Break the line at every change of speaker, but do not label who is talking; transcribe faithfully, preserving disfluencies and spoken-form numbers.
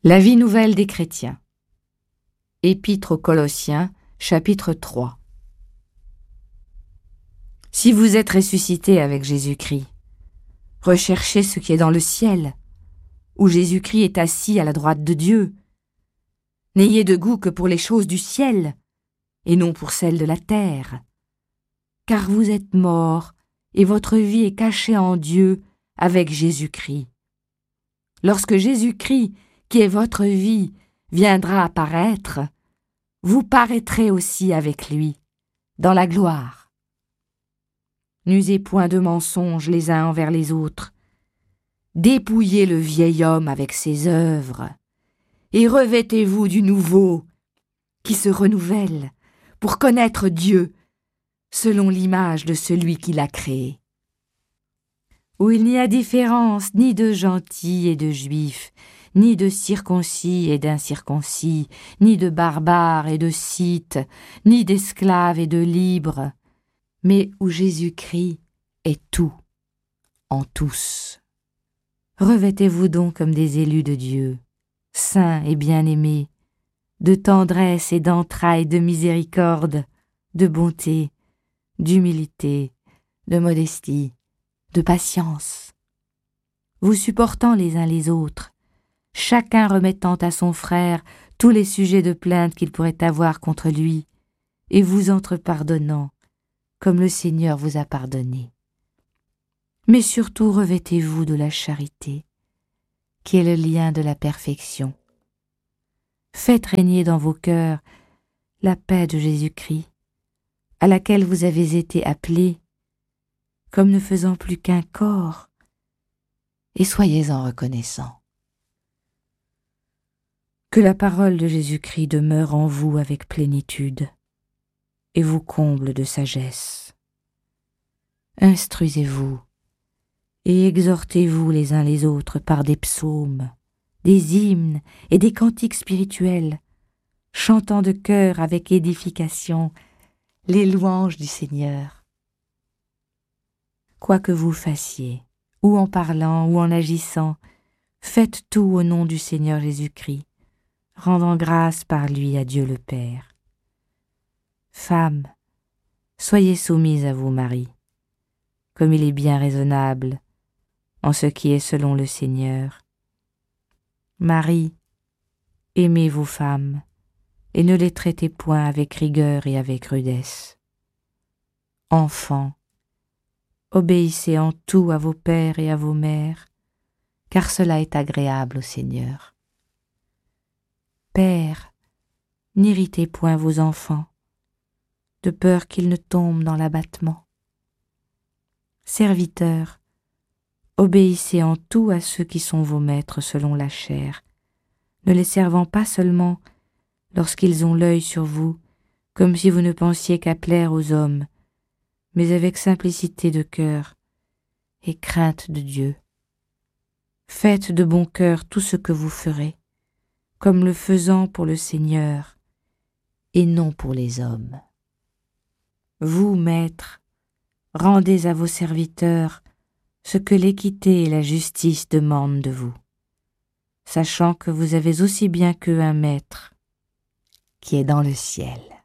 La vie nouvelle des chrétiens. Épître aux Colossiens, chapitre trois. Si vous êtes ressuscités avec Jésus-Christ, recherchez ce qui est dans le ciel, où Jésus-Christ est assis à la droite de Dieu. N'ayez de goût que pour les choses du ciel, et non pour celles de la terre. Car vous êtes morts, et votre vie est cachée en Dieu avec Jésus-Christ. Lorsque Jésus-Christ, qui est votre vie, viendra apparaître, vous paraîtrez aussi avec lui, dans la gloire. N'usez point de mensonges les uns envers les autres. Dépouillez le vieil homme avec ses œuvres, et revêtez-vous du nouveau, qui se renouvelle, pour connaître Dieu, selon l'image de celui qui l'a créé. Où il n'y a différence ni de gentils et de juifs, ni de circoncis et d'incirconcis, ni de barbares et de scythes, ni d'esclaves et de libres, mais où Jésus-Christ est tout, en tous. Revêtez-vous donc comme des élus de Dieu, saints et bien-aimés, de tendresse et d'entrailles de miséricorde, de bonté, d'humilité, de modestie, de patience, vous supportant les uns les autres, chacun remettant à son frère tous les sujets de plainte qu'il pourrait avoir contre lui, et vous entre-pardonnant, comme le Seigneur vous a pardonné. Mais surtout revêtez-vous de la charité, qui est le lien de la perfection. Faites régner dans vos cœurs la paix de Jésus-Christ, à laquelle vous avez été appelés, comme ne faisant plus qu'un corps, et soyez-en reconnaissants. Que la parole de Jésus-Christ demeure en vous avec plénitude, et vous comble de sagesse. Instruisez-vous, et exhortez-vous les uns les autres par des psaumes, des hymnes et des cantiques spirituels, chantant de cœur avec édification les louanges du Seigneur. Quoi que vous fassiez, ou en parlant ou en agissant, faites tout au nom du Seigneur Jésus-Christ, rendant grâce par lui à Dieu le Père. Femmes, soyez soumises à vos maris, comme il est bien raisonnable, en ce qui est selon le Seigneur. Maris, aimez vos femmes, et ne les traitez point avec rigueur et avec rudesse. Enfants, obéissez en tout à vos pères et à vos mères, car cela est agréable au Seigneur. Pères, n'irritez point vos enfants, de peur qu'ils ne tombent dans l'abattement. Serviteurs, obéissez en tout à ceux qui sont vos maîtres selon la chair, ne les servant pas seulement lorsqu'ils ont l'œil sur vous, comme si vous ne pensiez qu'à plaire aux hommes, mais avec simplicité de cœur et crainte de Dieu. Faites de bon cœur tout ce que vous ferez, comme le faisant pour le Seigneur et non pour les hommes. Vous, maîtres, rendez à vos serviteurs ce que l'équité et la justice demandent de vous, sachant que vous avez aussi bien qu'eux un maître qui est dans le ciel.